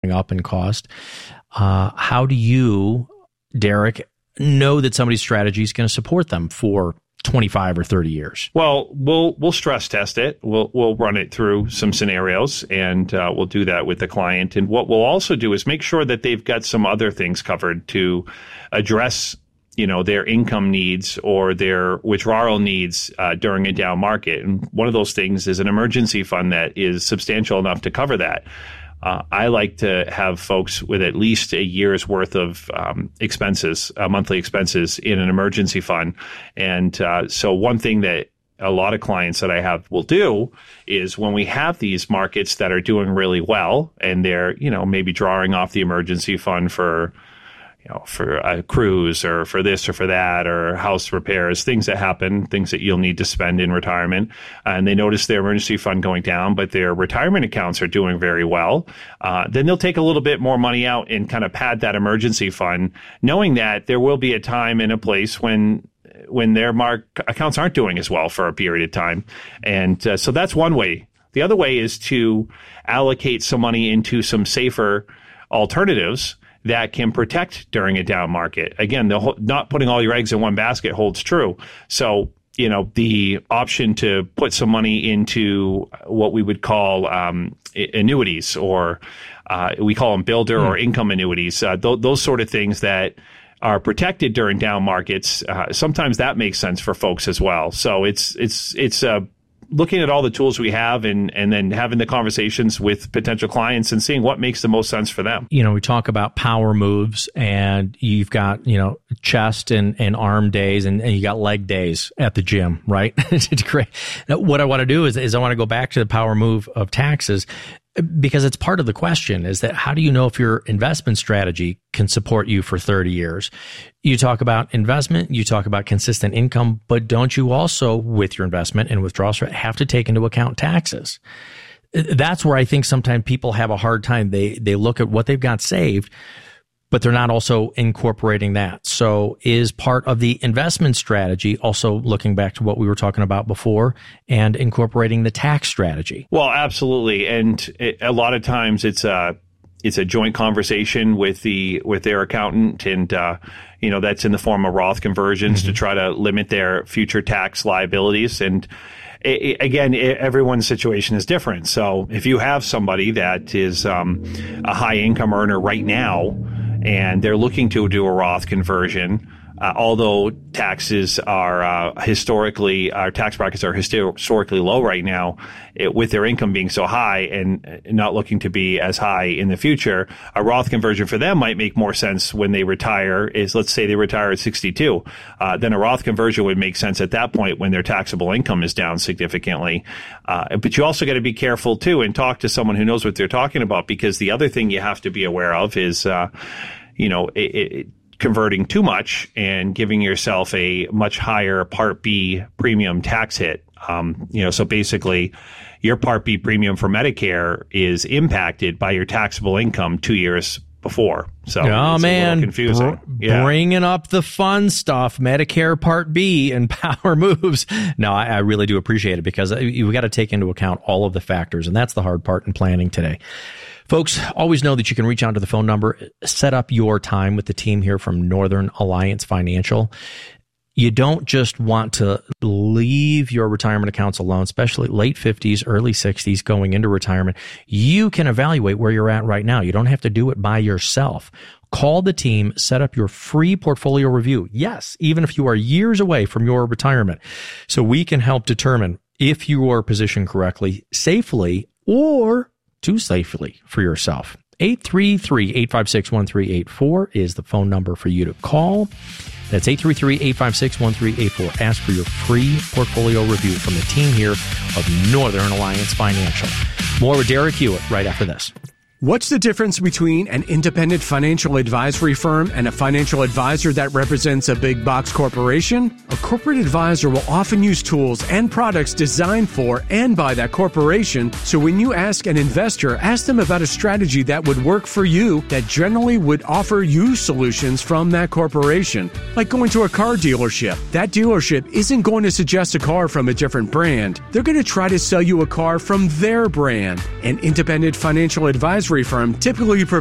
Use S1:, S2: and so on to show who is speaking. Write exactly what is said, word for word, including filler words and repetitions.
S1: up in cost. Uh, how do you, Derek, know that somebody's strategy is going to support them for twenty-five or thirty years?
S2: Well, we'll we'll stress test it. We'll we'll run it through some scenarios, and uh, we'll do that with the client. And what we'll also do is make sure that they've got some other things covered to address, you know, their income needs or their withdrawal needs uh, during a down market. And one of those things is an emergency fund that is substantial enough to cover that. Uh, I like to have folks with at least a year's worth of um, expenses, uh, monthly expenses in an emergency fund. And uh, so one thing that a lot of clients that I have will do is when we have these markets that are doing really well and they're, you know, maybe drawing off the emergency fund for, you know, for a cruise or for this or for that or house repairs, things that happen, things that you'll need to spend in retirement. And they notice their emergency fund going down, but their retirement accounts are doing very well. Uh, then they'll take a little bit more money out and kind of pad that emergency fund, knowing that there will be a time and a place when when their mark accounts aren't doing as well for a period of time. And uh, so that's one way. The other way is to allocate some money into some safer alternatives that can protect during a down market. Again, the whole, not putting all your eggs in one basket holds true. So, you know, the option to put some money into what we would call um, annuities, or uh, we call them builder mm. or income annuities, uh, th- those sort of things that are protected during down markets. Uh, sometimes that makes sense for folks as well. So it's it's it's a looking at all the tools we have and, and then having the conversations with potential clients and seeing what makes the most sense for them.
S1: You know, we talk about power moves, and you've got, you know, chest and, and arm days, and, and you got leg days at the gym, right? It's great. Now, what I want to do is, is I want to go back to the power move of taxes, because it's part of the question, is that how do you know if your investment strategy can support you for thirty years? You talk about investment, you talk about consistent income, but don't you also, with your investment and withdrawal strategy, have to take into account taxes? That's where I think sometimes people have a hard time. They they look at what they've got saved, but they're not also incorporating that. So is part of the investment strategy also looking back to what we were talking about before and incorporating the tax strategy?
S2: Well, absolutely. And it, a lot of times it's a, it's a joint conversation with the, with their accountant. And, uh, you know, that's in the form of Roth conversions mm-hmm. to try to limit their future tax liabilities. And it, it, again, it, everyone's situation is different. So if you have somebody that is um, a high income earner right now, and they're looking to do a Roth conversion, uh, although taxes are uh, historically, our tax brackets are historically low right now, it, with their income being so high and not looking to be as high in the future, a Roth conversion for them might make more sense when they retire. Is, let's say they retire at sixty-two, uh, then a Roth conversion would make sense at that point when their taxable income is down significantly. Uh, but you also got to be careful too and talk to someone who knows what they're talking about, because the other thing you have to be aware of is, uh, you know, it, it, converting too much and giving yourself a much higher Part B premium tax hit. Um, you know, so basically your Part B premium for Medicare is impacted by your taxable income two years before. So
S1: oh,
S2: it's
S1: man,
S2: a little confusing.
S1: Br-
S2: yeah.
S1: Bringing up the fun stuff, Medicare Part B and power moves. No, I, I really do appreciate it, because we got to take into account all of the factors, and that's the hard part in planning today. Folks, always know that you can reach out to the phone number, set up your time with the team here from Northern Alliance Financial. You don't just want to leave your retirement accounts alone, especially late fifties, early sixties, going into retirement. You can evaluate where you're at right now. You don't have to do it by yourself. Call the team, set up your free portfolio review. Yes, even if you are years away from your retirement. So we can help determine if you are positioned correctly, safely, or too safely for yourself. eight three three, eight five six, one three eight four is the phone number for you to call. That's eight three three, eight five six, one three eight four. Ask for your free portfolio review from the team here of Northern Alliance Financial. More with Derek Hewitt right after this.
S3: What's the difference between an independent financial advisory firm and a financial advisor that represents a big box corporation? A corporate advisor will often use tools and products designed for and by that corporation. So when you ask an investor, ask them about a strategy that would work for you that generally would offer you solutions from that corporation. Like going to a car dealership. That dealership isn't going to suggest a car from a different brand. They're going to try to sell you a car from their brand. An independent financial advisor advisory firm typically